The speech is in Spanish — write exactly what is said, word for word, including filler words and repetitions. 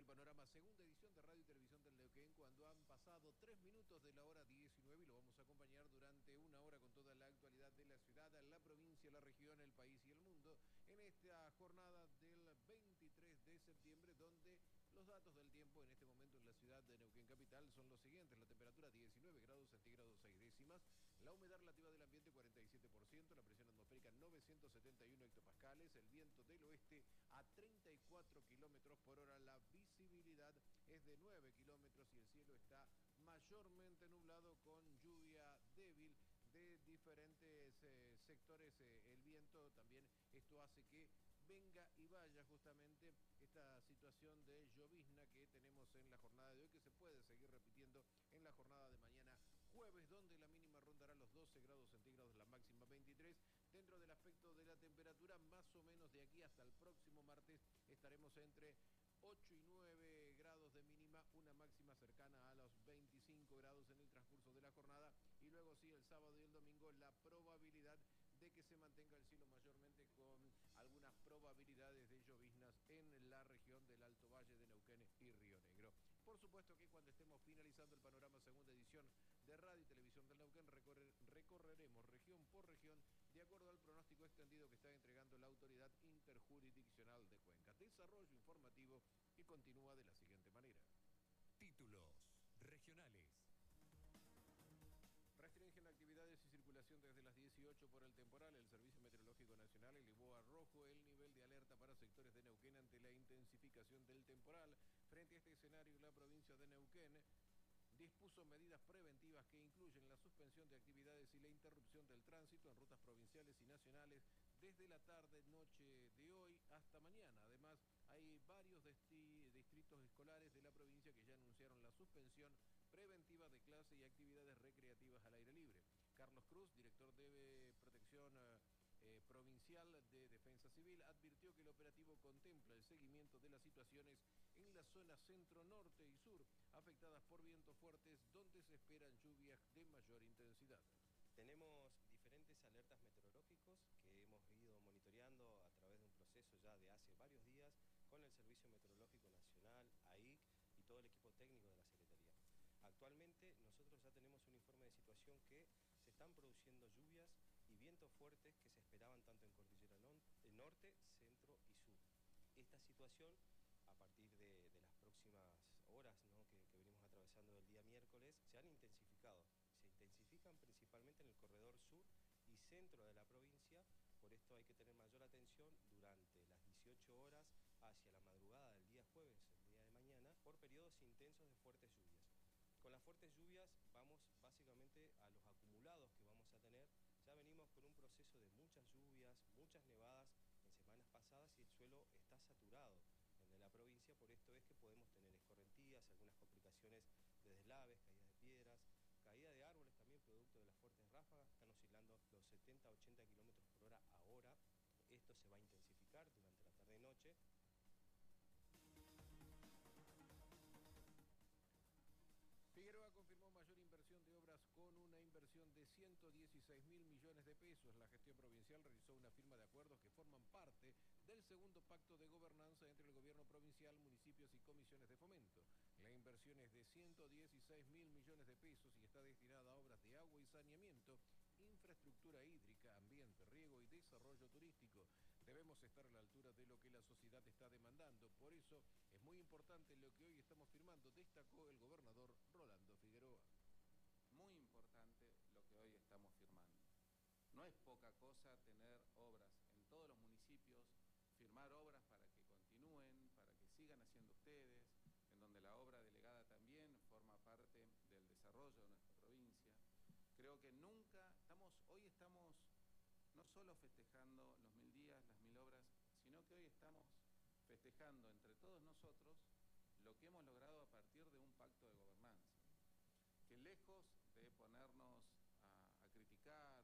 el panorama, segunda edición de Radio y Televisión del Neuquén, cuando han pasado tres minutos de la hora diecinueve y lo vamos a acompañar durante una hora con toda la actualidad de la ciudad, la provincia, la región, el país y el mundo, en esta jornada del veintitrés de septiembre, donde los datos del tiempo en este momento en la ciudad de Neuquén Capital son los siguientes: la temperatura diecinueve grados centígrados seis décimas, la humedad relativa del ambiente cuarenta y siete por ciento, la presión atmosférica novecientos setenta y uno hectopascales, el viento del oeste a treinta y cuatro kilómetros por hora, la visibilidad es de nueve kilómetros y el cielo está mayormente nublado con lluvia débil de diferentes eh, sectores. Eh, el viento también, esto hace que venga y vaya justamente esta situación de llovizna que tenemos en la jornada de hoy, que se puede seguir repitiendo en la jornada de mañana jueves, donde la mínima rondará los doce grados centígrados, la máxima veintitrés. Dentro del aspecto de la temperatura, más o menos de aquí hasta el próximo martes estaremos entre ocho y nueve grados de mínima, una máxima cercana a los veinticinco grados en el transcurso de la jornada, y luego sí, el sábado y el domingo, la probabilidad de que se mantenga el cielo mayormente con algunas probabilidades de lloviznas en la región del Alto Valle de Neuquén y Río Negro. Por supuesto que cuando estemos finalizando el panorama segunda edición de Radio y Televisión del Neuquén, recorrer, recorreremos región por región de acuerdo al pronóstico extendido que está entregando la Autoridad Interjurisdiccional de Cuenca. Desarrollo informativo que continúa de la siguiente manera. Títulos regionales. Restringen actividades y circulación desde las dieciocho por el temporal. El Servicio Meteorológico Nacional elevó a rojo el nivel de alerta para sectores de Neuquén ante la intensificación del temporal. Frente a este escenario, la provincia de Neuquén dispuso medidas preventivas que incluyen la suspensión de actividades y la interrupción del tránsito en rutas provinciales y nacionales desde la tarde-noche de hoy hasta mañana. Además, hay varios distritos escolares de la provincia que ya anunciaron la suspensión preventiva de clase y actividades recreativas al aire libre. Carlos Cruz, director de Protección eh, Provincial de Defensa Civil, advirtió que el operativo contempla el seguimiento de las situaciones en la zona centro, norte y sur, afectadas por vientos fuertes, donde se esperan lluvias de mayor intensidad. Tenemos diferentes alertas meteorológicos que hemos ido monitoreando a través de un proceso ya de hace varios días con el Servicio Meteorológico Nacional, A I C y todo el equipo técnico de la Secretaría. Actualmente nosotros ya tenemos un informe de situación que se están produciendo lluvias y vientos fuertes que se esperaban tanto en Cordillera Norte, Centro y Sur. Esta situación, a partir de, de las próximas horas, ¿no?, que, que venimos atravesando el día miércoles, se han intensificado. Se intensifican principalmente en el corredor sur y centro de la provincia. Por esto hay que tener mayor atención durante las dieciocho horas hacia la madrugada del día jueves, el día de mañana, por periodos intensos de fuertes lluvias. Con las fuertes lluvias vamos básicamente a los acumulados que vamos a tener. Ya venimos con un proceso de muchas lluvias, muchas nevadas en semanas pasadas y el suelo está saturado en la provincia. Por esto es que podemos tener escorrentías, algunas complicaciones de deslaves, caídas de piedras, caída de árboles también producto de las fuertes ráfagas. Están oscilando los setenta a ochenta kilómetros por hora ahora. Esto se va a intensificar durante la tarde y noche. Figueroa confirmó mayor inversión de obras con una inversión de ciento dieciséis mil millones de pesos. La gestión provincial realizó una firma de acuerdos que forman parte del segundo pacto de gobernanza entre el gobierno provincial, municipios y comisiones de fomento. La inversión es de ciento dieciséis mil millones de pesos y está destinada a obras de agua y saneamiento, infraestructura hídrica, ambiente, riego y desarrollo turístico. Debemos estar a la altura de lo que la sociedad está demandando. Por eso es muy importante lo que hoy estamos firmando, destacó el gobernador Rolando Figueroa. Muy importante lo que hoy estamos firmando. No es poca cosa tener obras en todos los municipios, firmar obras para que continúen, para que sigan haciendo ustedes, en donde la obra delegada también forma parte del desarrollo de nuestra provincia. Creo que nunca, estamos, hoy estamos no solo festejando los mil días, las mil obras, sino que hoy estamos festejando entre todos nosotros lo que hemos logrado a partir de un pacto de gobernanza, que lejos de ponernos a, a criticar